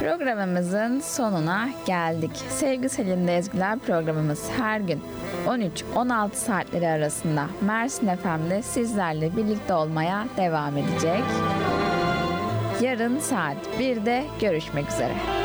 Programımızın sonuna geldik. Sevgi Selin'de Ezgiler programımız her gün 13-16 saatleri arasında Mersin FM'de sizlerle birlikte olmaya devam edecek. Yarın saat 1'de görüşmek üzere.